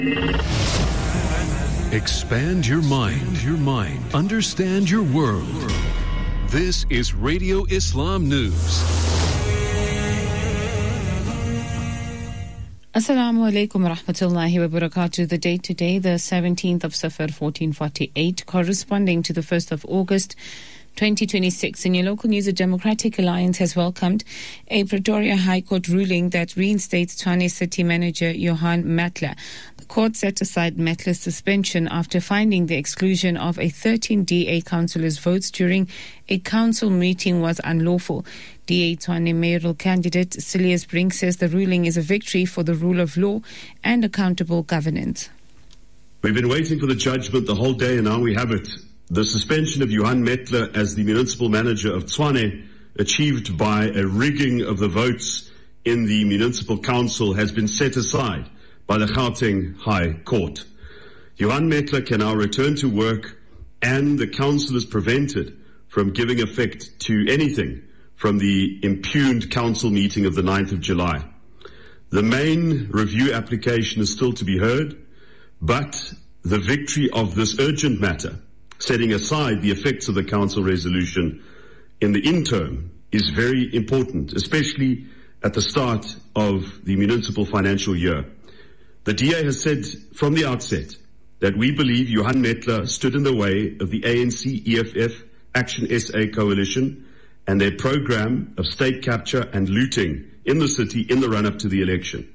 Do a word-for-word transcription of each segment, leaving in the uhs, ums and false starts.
Expand your mind, your mind. Understand your world. This is Radio Islam News. Assalamu alaikum wa rahmatullahi wa barakatuh. The date today, the seventeenth of Safar fourteen forty-eight, corresponding to the first of August twenty twenty-six. In your local news, the Democratic Alliance has welcomed a Pretoria High Court ruling that reinstates Tshwane City Manager Johan Matla. The court set aside Matla's suspension after finding the exclusion of a thirteen D A councillors' votes during a council meeting was unlawful. D A Tshwane mayoral candidate Silius Brink says the ruling is a victory for the rule of law and accountable governance. We've been waiting for the judgment the whole day, and now we have it. The suspension of Johan Matla as the municipal manager of Tshwane, achieved by a rigging of the votes in the municipal council, has been set aside by the Gauteng High Court. Johan Matla can now return to work, and the council is prevented from giving effect to anything from the impugned council meeting of the ninth of July. The main review application is still to be heard, but the victory of this urgent matter, setting aside the effects of the council resolution in the interim, is very important, especially at the start of the municipal financial year. The D A has said from the outset that we believe Johan Matla stood in the way of the A N C E F F Action S A coalition and their program of state capture and looting in the city in the run-up to the election.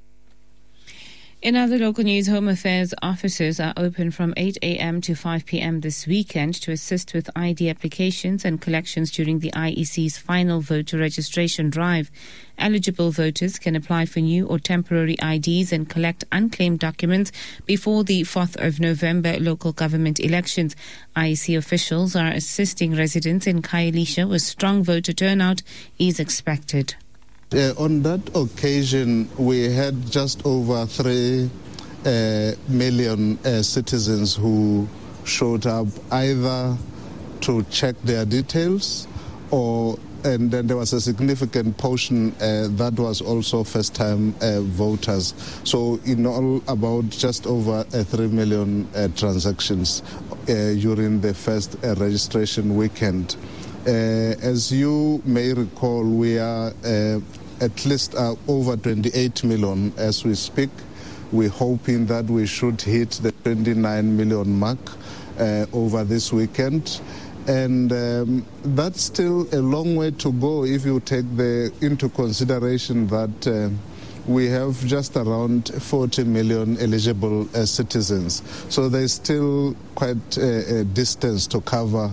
In other local news, Home Affairs offices are open from eight a.m. to five p.m. this weekend to assist with I D applications and collections during the I E C's final voter registration drive. Eligible voters can apply for new or temporary I Ds and collect unclaimed documents before the fourth of November local government elections. I E C officials are assisting residents in Khayelitsha with strong voter turnout is expected. Uh, on that occasion, we had just over three uh, million uh, citizens who showed up either to check their details, or and then there was a significant portion uh, that was also first-time uh, voters. So in all, about just over uh, three million uh, transactions uh, during the first uh, registration weekend. Uh, as you may recall, we are uh, at least uh, over twenty-eight million as we speak. We're hoping that we should hit the twenty-nine million mark uh, over this weekend. And um, that's still a long way to go if you take the into consideration that uh, we have just around forty million eligible uh, citizens. So there's still quite a, a distance to cover.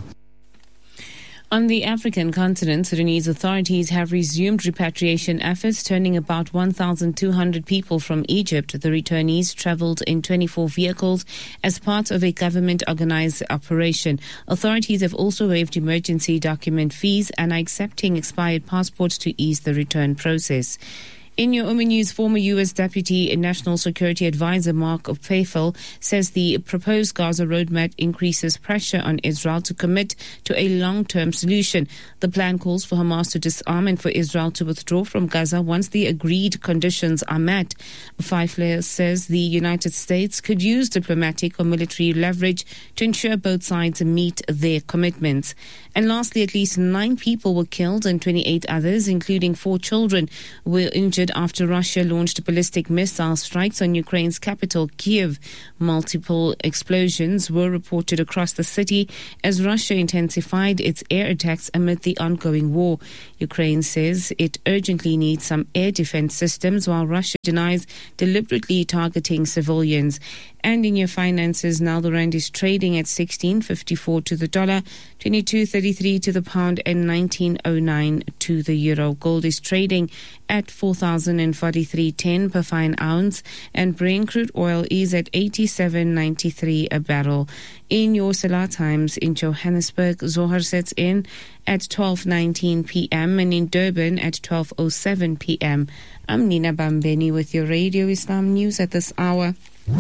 On the African continent, Sudanese authorities have resumed repatriation efforts, turning about one thousand two hundred people from Egypt. The returnees travelled in twenty-four vehicles as part of a government-organised operation. Authorities have also waived emergency document fees and are accepting expired passports to ease the return process. In your Omi News, former U S Deputy National Security Advisor Mark Opefel says the proposed Gaza roadmap increases pressure on Israel to commit to a long-term solution. The plan calls for Hamas to disarm and for Israel to withdraw from Gaza once the agreed conditions are met. Opefel says the United States could use diplomatic or military leverage to ensure both sides meet their commitments. And lastly, at least nine people were killed and twenty-eight others, including four children, were injured after Russia launched ballistic missile strikes on Ukraine's capital, Kiev. Multiple explosions were reported across the city as Russia intensified its air attacks amid the ongoing war. Ukraine says it urgently needs some air defense systems, while Russia denies deliberately targeting civilians. And in your finances, now the rand is trading at sixteen fifty-four to the dollar, twenty-two thirty-three to the pound, and nineteen oh nine to the euro. Gold is trading at four thousand forty-three ten per fine ounce, and Brent crude oil is at eighty-seven ninety-three a barrel. In your Salah times in Johannesburg, Zohar sets in at twelve nineteen p.m. and in Durban at twelve oh seven p.m. I'm Nina Bambeni with your Radio Islam News at this hour.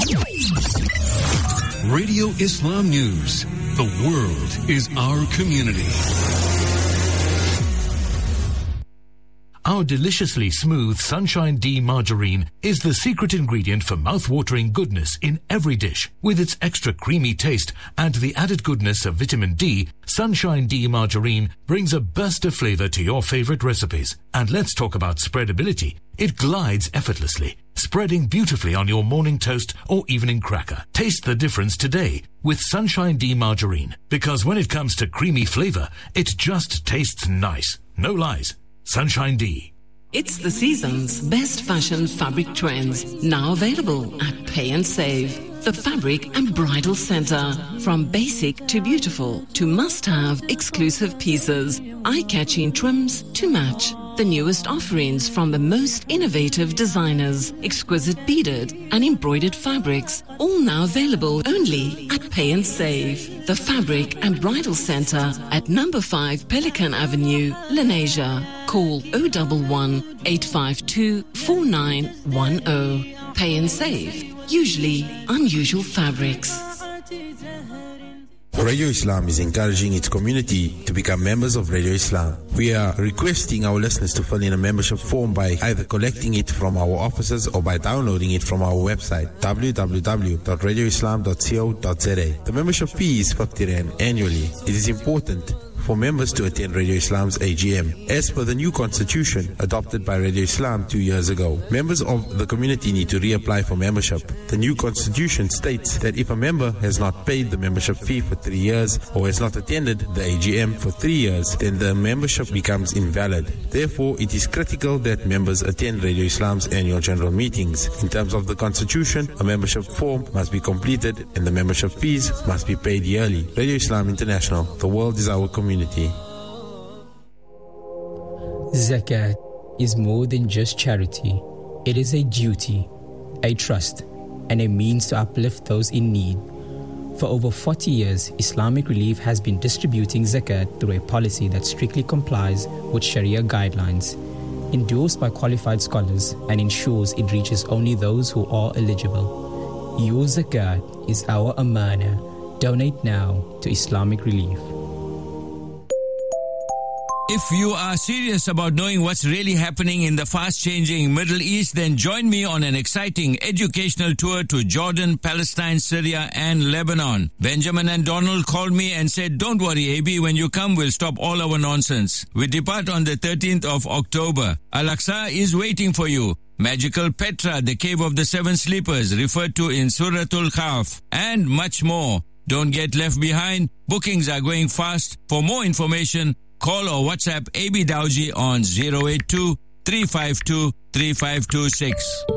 Radio Islam News. The world is our community. Our deliciously smooth Sunshine D margarine is the secret ingredient for mouth-watering goodness in every dish. With its extra creamy taste and the added goodness of vitamin D, Sunshine D margarine brings a burst of flavor to your favorite recipes. And let's talk about spreadability. It glides effortlessly, spreading beautifully on your morning toast or evening cracker. Taste the difference today with Sunshine D margarine, because when it comes to creamy flavor, it just tastes nice. No lies. Sunshine D. It's the season's best fashion fabric trends, now available at Pay and Save. The Fabric and Bridal Center. From basic to beautiful to must-have exclusive pieces, eye-catching trims to match. The newest offerings from the most innovative designers, exquisite beaded and embroidered fabrics, all now available only at Pay and Save. The Fabric and Bridal Center at number five Pelican Avenue, Lenasia. Call zero one one, eight five two, four nine one zero. Pay and Save. Usually unusual fabrics. Radio Islam is encouraging its community to become members of Radio Islam. We are requesting our listeners to fill in a membership form by either collecting it from our offices or by downloading it from our website w w w dot radio islam dot co dot z a. The membership fee is fifty rand annually. It is important for members to attend Radio Islam's A G M. As per the new constitution adopted by Radio Islam two years ago, members of the community need to reapply for membership. The new constitution states that if a member has not paid the membership fee for three years or has not attended the A G M for three years, then the membership becomes invalid. Therefore, it is critical that members attend Radio Islam's annual general meetings. In terms of the constitution, a membership form must be completed and the membership fees must be paid yearly. Radio Islam International, the world is our community. Zakat is more than just charity. It is a duty, a trust, and a means to uplift those in need. For over forty years, Islamic Relief has been distributing zakat through a policy that strictly complies with Sharia guidelines, endorsed by qualified scholars, and ensures it reaches only those who are eligible. Your zakat is our amana. Donate now to Islamic Relief. If you are serious about knowing what's really happening in the fast-changing Middle East, then join me on an exciting educational tour to Jordan, Palestine, Syria, and Lebanon. Benjamin and Donald called me and said, "Don't worry, A B, when you come, we'll stop all our nonsense." We depart on the thirteenth of October. Al-Aqsa is waiting for you. Magical Petra, the cave of the seven sleepers, referred to in Suratul Kahf, and much more. Don't get left behind. Bookings are going fast. For more information, call or WhatsApp A B Dawji on zero eight two, three five two, three five two six.